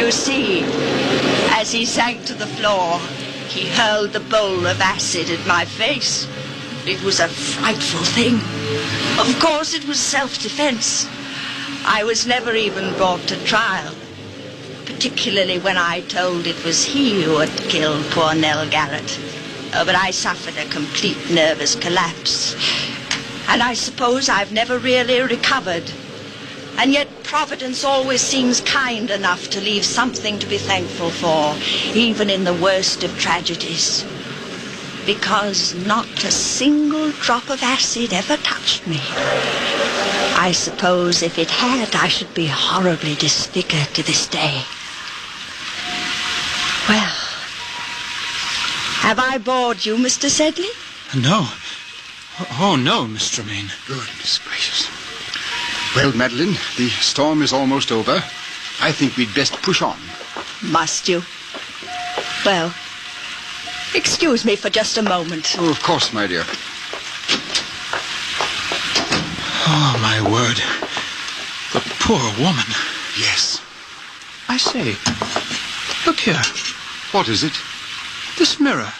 You see, as he sank to the floor, he hurled the bowl of acid at my face. It was a frightful thing. Of course, it was self-defense. I was never even brought to trial, particularly when I told it was he who had killed poor Nell Garrett. But I suffered a complete nervous collapse. And I suppose I've never really recovered. And yet Providence always seems kind enough to leave something to be thankful for, even in the worst of tragedies. Because not a single drop of acid ever touched me. I suppose if it had, I should be horribly disfigured to this day. Well, have I bored you, Mr. Sedley? No. Oh, no, Miss Tremaine. Goodness gracious. Well, Madeline, the storm is almost over. I think we'd best push on. Must you? Well, excuse me for just a moment. Oh, of course, my dear. Oh, my word. The poor woman. Yes. I say, look here. What is it? This mirror.